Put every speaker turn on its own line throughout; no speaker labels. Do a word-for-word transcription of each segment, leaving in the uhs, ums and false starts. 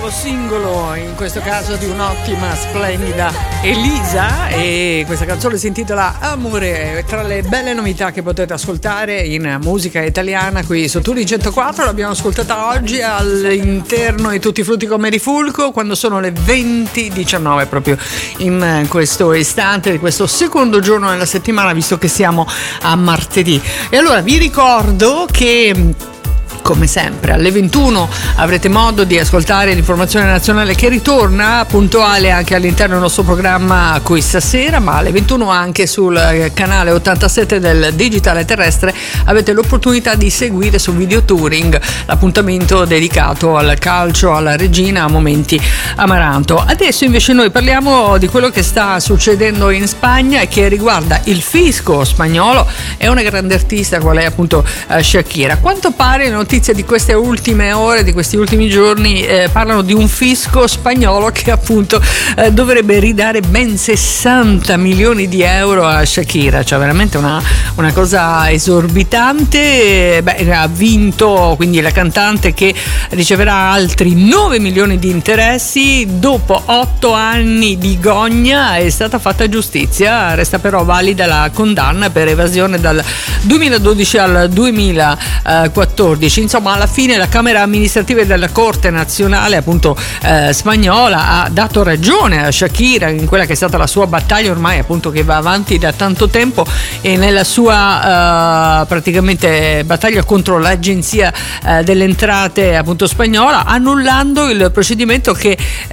Singolo, in questo caso di un'ottima, splendida Elisa, e questa canzone si intitola Amore, tra le belle novità che potete ascoltare in musica italiana qui su Touring centoquattro. L'abbiamo ascoltata oggi all'interno di Tutti i frutti come rifulco, quando sono le venti e diciannove, proprio in questo istante di questo secondo giorno della settimana, visto che siamo a martedì. E allora vi ricordo che come sempre alle ventuno avrete modo di ascoltare l'informazione nazionale che ritorna puntuale anche all'interno del nostro programma questa sera, ma alle ventuno anche sul canale ottantasette del digitale terrestre avete l'opportunità di seguire su Video Touring l'appuntamento dedicato al calcio, alla regina, a momenti amaranto. Adesso invece noi parliamo di quello che sta succedendo in Spagna e che riguarda il fisco spagnolo e una grande artista qual è appunto Shakira. A quanto pare le notizie di queste ultime ore, di questi ultimi giorni eh, parlano di un fisco spagnolo che appunto eh, dovrebbe ridare ben sessanta milioni di euro a Shakira, cioè veramente una, una cosa esorbitante. Beh, ha vinto quindi la cantante, che riceverà altri nove milioni di interessi. Dopo otto anni di gogna è stata fatta giustizia, resta però valida la condanna per evasione dal duemiladodici al duemilaquattordici. Insomma, alla fine la Camera amministrativa della Corte nazionale appunto eh, spagnola ha dato ragione a Shakira in quella che è stata la sua battaglia, ormai appunto che va avanti da tanto tempo, e nella sua eh, praticamente battaglia contro l'agenzia eh, delle entrate appunto spagnola, annullando il procedimento che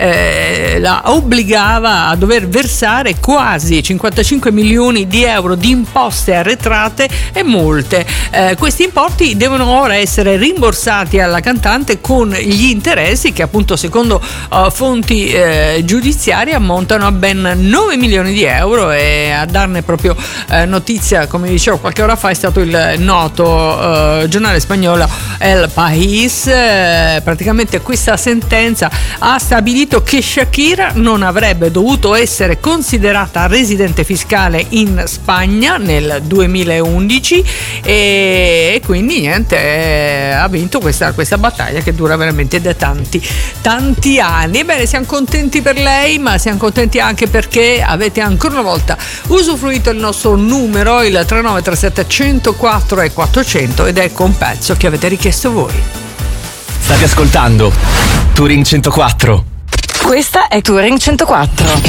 eh, la obbligava a dover versare quasi cinquantacinque milioni di euro di imposte arretrate e multe. Eh, questi importi devono ora essere rimborsati alla cantante con gli interessi che appunto secondo uh, fonti eh, giudiziarie ammontano a ben nove milioni di euro, e a darne proprio eh, notizia, come dicevo qualche ora fa, è stato il noto eh, giornale spagnolo El País. Eh, praticamente questa sentenza ha stabilito che Shakira non avrebbe dovuto essere considerata residente fiscale in Spagna nel duemilaundici, e, e quindi niente, eh, ha vinto questa, questa battaglia che dura veramente da tanti tanti anni. Ebbene, siamo contenti per lei, ma siamo contenti anche perché avete ancora una volta usufruito del nostro numero, il tre nove tre sette uno zero quattro e quattrocento, ed ecco un pezzo che avete richiesto voi.
State ascoltando Touring centoquattro.
Questa è Touring centoquattro.